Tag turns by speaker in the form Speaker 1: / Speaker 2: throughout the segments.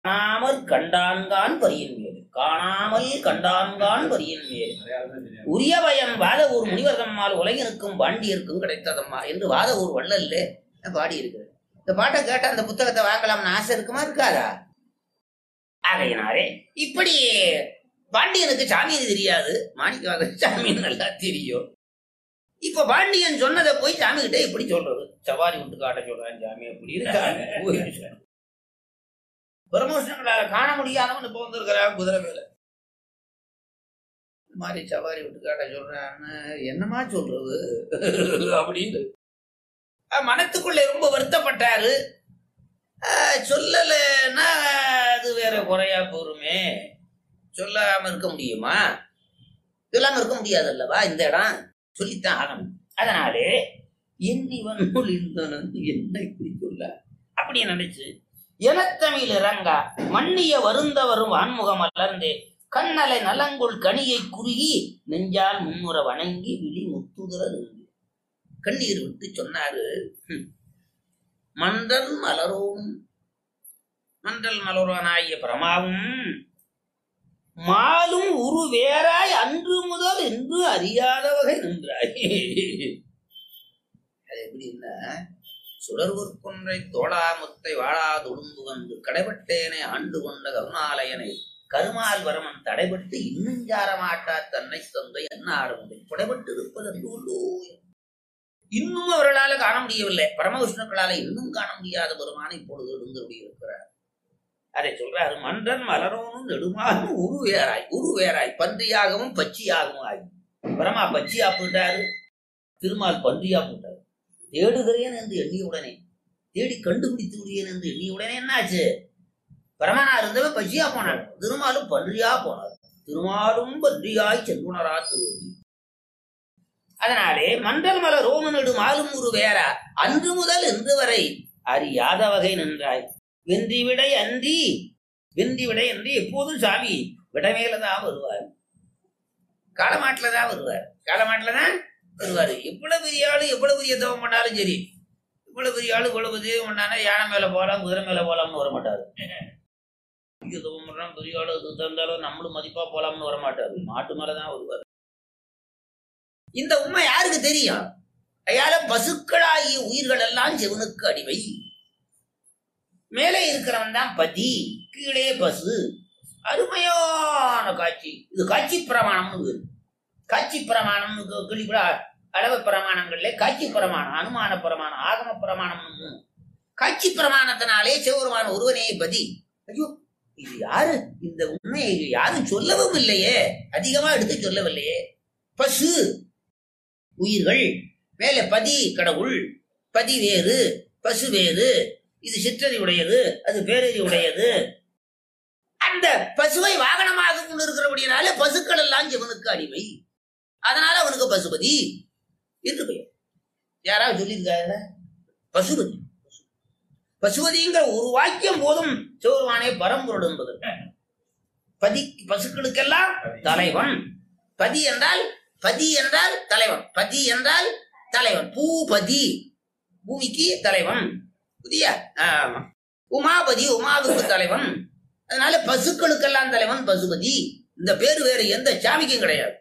Speaker 1: காணாமல் கண்டான்கான் பரியின் மேல் காணாமல் கண்டான்கான் பரியின் மேல் உரிய பயன் வாத ஊர் முனிவர் தம்மால் உலகினுக்கும் பாண்டியருக்கும் கிடைத்ததம்மா என்று வாத ஊர் வள்ளல்ல பாடி இருக்கிறது. இந்த பாட்டை கேட்ட அந்த புத்தகத்தை வாங்கலாம்னு ஆசை இருக்குமா இருக்காதா? ஆகையினாலே இப்படி பாண்டியனுக்கு சாமின்னு தெரியாது, மாணிக்கவாசகர் சாமின்னு நல்லா தெரியும். இப்ப பாண்டியன் சொன்னதை போய் சாமி கிட்ட இப்படி சொல்றது, சவாரி விட்டு காட்ட சொல்றான் சாமி அப்படின்னு. பிரமோஷன்களால காண முடியாதவன் இப்ப வந்திருக்கிறான் குதிரை மேல, இந்த மாதிரி சவாரி விட்டு காட்ட சொல்றான்னு என்னமா சொல்றது அப்படின்னு மனத்துக்குள்ளே ரொம்ப வருத்தப்பட்டாரு. சொல்லலைன்னா அது வேற குறையா போருமே, சொல்லாம இருக்க முடியுமா? சொல்லாம இருக்க முடியாது அல்லவா? இந்த இடம் சொல்லித்தான் ஆகணும். அதனாலே என்னிவன் என்ன இப்படி சொல்ல அப்படி நினைச்சு எனத்தமிழ் இறங்கா மன்னிய வருந்தவரும் வான்முகம் அலர்ந்தே கண்ணலை நலங்குள் கனியை குறுகி நெஞ்சால் முன்முற வணங்கி விழி முத்துதல் கண்ணீர் விட்டு சொன்னாரு, மன்றல் மலரோம் மன்றல் மலரோனாகிய பிரமாவும் மாலும் உரு வேறாய் அன்று முதல் என்று அறியாத வகை நின்றாய். அது எப்படின்னா, சுடர்வொற்கொன்றை தோளாமுத்தை வாழா தொடும்பு வந்து கடைபட்டேனை ஆண்டு கொண்ட கருணாலயனை கருமால் வரமன் தடைபட்டு இன்னும் சாரமாட்டா தன்னை தந்தை என்ன ஆடுமுறை புடைபட்டு இருப்பதற்கு இன்னும் அவர்களால காண முடியவில்லை. பரமவிஷ்ணுக்களால இன்னும் காண முடியாத பெருமானை இப்பொழுது எழுந்து இருக்கிறார். அதை சொல்றாரு, மன்றன் மலரோனும் நெடுமாலும் உருவேராய் பன்றியாகவும் பச்சியாகவும் ஆகி. பரமா பச்சியா போட்டாரு, திருமால் பன்றியா போட்டாரு. தேடுகிறேன் என்று எண்ணியுடனே, தேடி கண்டுபிடித்து விடுகிறேன் என்று எண்ணியுடனே என்னாச்சு? பரமனா இருந்தவன் பச்சியா போனான், திருமாலும் பன்றியா போனார். திருமாலும் பன்றியாய் செல்லுணரா திருவடி. அதனாலே மன்றல் மலர் ரோமனடு மாலும் ஒரு வேறா அன்று முதல் இன்று வரை அறியாத வகை நின்றாய். வென்றி விடை அன்றி எப்போதும் சாமி விடமேலதான் வருவார், காலமாட்டில்தான் வருவார். காலமாட்டில்தான் வருவாரு. எவ்வளவு பெரிய ஆளு எவ்வளவு பெரிய தவம் பண்ணாலும் சரி, இவ்வளவு பெரிய ஆளு இவ்வளவு தீவம் பண்ணானா யானை மேல போலாம் குதிரை மேல போலாம்னு வரமாட்டாரு. தவம் பண்றான் பெரிய ஆளு தந்தாலும் நம்மளும் மதிப்பா போலாம்னு வரமாட்டாரு, மாட்டு மேலதான் வருவாரு. இந்த உண்மை யாருக்கு தெரியும்? அயால பசுக்களாகிய உயிர்கள் எல்லாம் சிவனுக்கு அடிமை. மேலே இருக்கிறவன் தான் பதி, கீழே பசு. அருமையான காட்சி. இது காட்சி பிரமாணம். காட்சி பிரமாணம் கிளிக்கூட அளவு பிரமாணங்கள்ல காட்சி பிரமாணம், அனுமான பிரமாணம், ஆகம பிரமாணம். காட்சி பிரமாணத்தினாலே சிவபெருமான ஒருவனே பதி. ஐயோ, இது யாரு? இந்த உண்மையை யாரும் சொல்லவும் இல்லையே, அதிகமா எடுத்து சொல்லவில்லையே. பசு உயிர்கள், மேலே பதி கடவுள். பதி வேறு, பசு வேறு. இது சிற்றறி உடையது, அது பேரறி உடையது. அந்த பசுவை வாகனமாக கொண்டு இருக்கிறபடினால பசுக்கள் எல்லாம் சிவனுக்கு அடிமை. அதனால அவனுக்கு பசுபதி என்று பெயர். யாராவது சொல்லியிருக்காரு? பசுபதி. பசுபதிங்கிற ஒரு வாக்கியம் போதும் சிவபெருமானே பரம்பொருள் என்பது. பதி பசுக்களுக்கெல்லாம் தலைவன். பதி என்றால் தலைவன். பதி என்றால் தலைவன். பூபதி பூமிக்கு தலைவன். புதிய உமாபதி உமாவுக்கு தலைவன். அதனால பசுக்களுக்கெல்லாம் தலைவன் பசுபதி. இந்த பேரு வேறு எந்த சாமிக்கும் கிடையாது.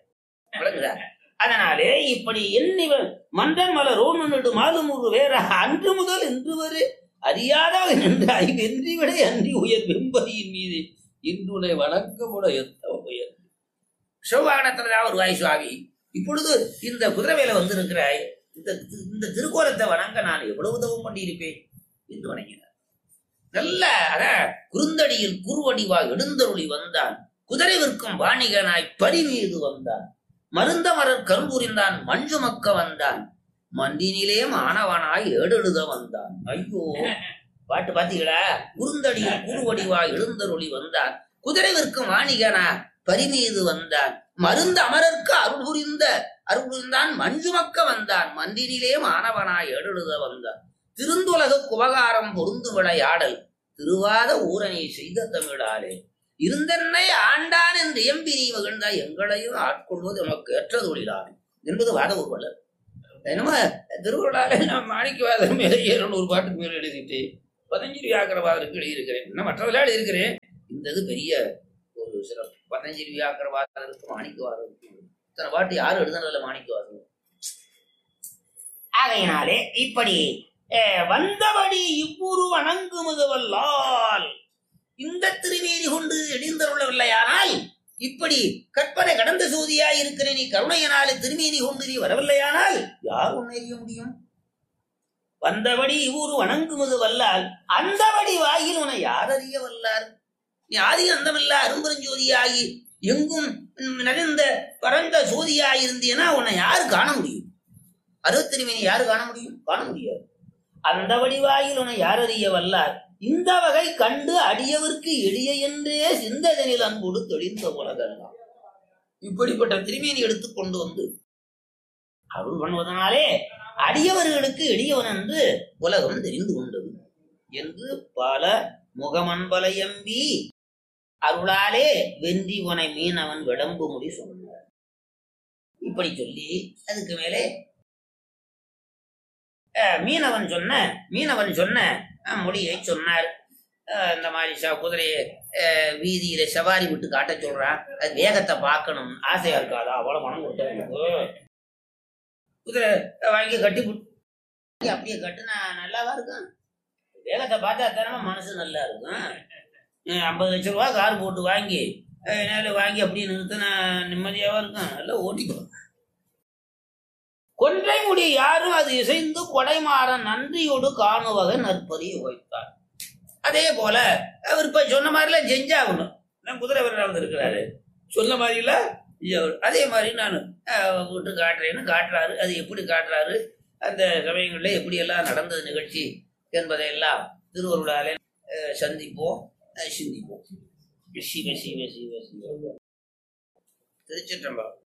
Speaker 1: அதனாலே இப்படி எண்ணிவன் மன்றன் மலர் ரோமனடு மாலும் ஒரு வேற அன்று முதல் இன்று வரை அறியாதவக நின்றாய். வென்றி விட அன்றி உயர் வெம்பதியின் மீது இன்றுடைய வணக்கமுடைய உயர். சிவவாகனத்துலதான் ஒரு வாய் சுவாமி. இப்பொழுது இந்த குதிரை வேலை வந்திருக்கிறாய், இந்த திருக்கோலத்தை வணங்க நான் எவ்வளவு தவம் பண்ணியிருப்பேன் என்று வணங்கினார். நல்ல குறுந்தடியில் குறுவடிவாய் எழுந்தருளி வந்தான். குதிரை விற்கும் வாணிகனாய் பரி மீது வந்தான். மருந்த மலர் கரும்புரிந்தான். மஞ்சுமக்க வந்தான். மண்டினிலே மாணவனாய் ஏடெழுத வந்தான். ஐயோ, பாட்டு பாத்தீங்களா? குறுந்தடியில் குறுவடிவாய் எழுந்தருளி வந்தான். குதிரை விற்கும் வாணிகனா பரிமீது வந்தான். மருந்த அமரர்க்கு அருள் புரிந்தான். மஞ்சுமக்க வந்தான். மந்தினிலே மாணவனாய் ஏடெழுத வந்தான். திருந்துலக குபகாரம் பொருந்து விளையாடல் திருவாத ஊரணி செய்த தமிழாலே இருந்தன்னை ஆண்டான் என்று எம்பி நீ மகிழ்ந்தா எங்களையும் ஆட்கொள்வது நமக்கு ஏற்ற தொழிலானே என்பது வாத ஊர்வலர். என்னமோ திருவிழாலே நான் மாணிக்கவாதம் மேலே 200 பாட்டுக்கு மேல எழுதிட்டு பதஞ்சலி வியாக்கரவாதருக்கு எழுதியிருக்கிறேன். இன்னும் மற்றதெல்லாம் எழுதியிருக்கிறேன். இந்த இது பெரிய ஒரு சிறப்பு. பதஞ்சலி வியாக்கரவாதருக்கு மாணிக்கவாதருக்கு இத்தனை பாட்டு யாரும் எழுதுனதில்ல மாணிக்கவாதம். ஆகையினாலே இப்படி வந்தபடி இவ்வுரு வணங்குமுதுவல்லால் இந்த திருமேனி கொண்டு எழுந்தருளவில்லையானால், இப்படி கற்பனை கடந்த சோதியாய் இருக்கிற நீ கருணையனாலே திருமேனி கொண்டு நீ வரவில்லையானால் யார் உன்னை அறிய முடியும்? வந்தபடி இவ்வூரு வணங்குவது வல்லால் அந்தபடி வாயில் உன யார் அறிய வல்லார்? நீ ஆதி அந்தமில்ல அரும்பெருஞ்சோதியாகி எங்கும் நிறைந்த பரந்த சோதியாயிருந்தீனா உன்னை யாரு காண முடியும்? அருத்திருமேனி யாரு காண முடியும்? காண முடியாது. அந்தபடி வாயில் உன யார் அறிய வல்லார்? இந்த வகை கண்டு அடியவர்க்கு எளிய என்றே சிந்ததனில் அன்போடு தெளிந்த உலகெல்லாம். இப்படிப்பட்ட திருமேனி எடுத்துக் கொண்டு வந்து அருள் பண்ணுவதனாலே அடியவர்களுக்கு எளியவன் என்று உலகம் தெரிந்து கொண்டது என்று பல முகமன்பலையம்பி அருளாலே வென்றி உனை மீனவன் விளம்பு முடி சொன்னார். இப்படி சொல்லி அதுக்கு மேலே மீனவன் சொன்ன மொழியை சொன்னார். இந்த மாதிரி குதிரையை வீதியில சவாரி விட்டு காட்ட சொல்றான். அது வேகத்தை பார்க்கணும் ஆசையா இருக்காதா? அவ்வளவு மனம் கொடுத்த குதிரை வாங்கி கட்டி அப்படியே கட்டுனா நல்லாவா இருக்கும்? வேகத்தை பார்த்தா தரமா மனசு நல்லா இருக்கும். 50 லட்சம் ரூபா கார் போட்டு வாங்கி அப்படியே நிறுத்தினா நிம்மதியாவா இருக்கும். நல்லா ஓட்டிக்கும். கொன்றை முடி யாரும் அது இசைந்து கொடைமாற நன்றியோடு காணுவகை நற்பதியை வைத்தார். அதே போல அவர் இப்ப சொன்ன மாதிரிலாம் செஞ்சாகணும். குதிரை வீரர் இருக்கிறாரு, சொன்ன மாதிரில அதே மாதிரி நான் விட்டு காட்டுறேன்னு காட்டுறாரு. அது எப்படி காட்டுறாரு, அந்த சமயங்கள்ல எப்படி எல்லாம் நடந்தது நிகழ்ச்சி என்பதையெல்லாம் திருவருளாலே சந்திப்போம், சிந்திப்போம். சிவ சிவ சிவ சிவ. திருச்சிற்றம்பலம்.